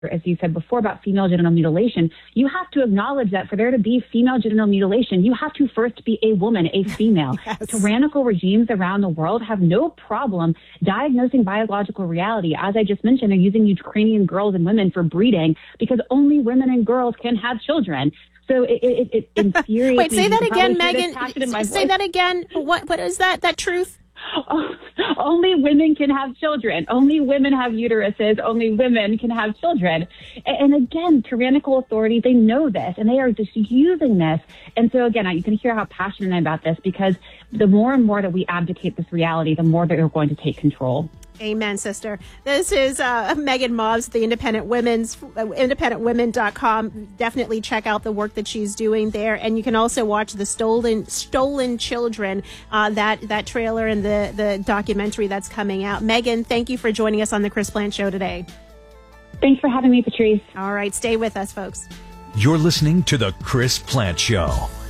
as you said before, about female genital mutilation, you have to acknowledge that for there to be female genital mutilation, you have to first be a woman, a female. Yes. Tyrannical regimes around the world have no problem diagnosing biological reality. As I just mentioned, they're using Ukrainian girls and women for breeding because only women and girls can have children. So it infuriates me. Wait, say that again, Megan. Say that again. What is that truth? Oh, only women can have children. Only women have uteruses. Only women can have children. And again, tyrannical authority, they know this, and they are just using this. And so again, you can hear how passionate I'm about this, because the more and more that we abdicate this reality, the more that they're going to take control. Amen, sister. This is Megan Mobbs, the independentwomen.com. Definitely check out the work that she's doing there. And you can also watch the Stolen Children, that trailer and the documentary that's coming out. Megan, thank you for joining us on the Chris Plante Show today. Thanks for having me, Patrice. All right, stay with us, folks. You're listening to the Chris Plante Show.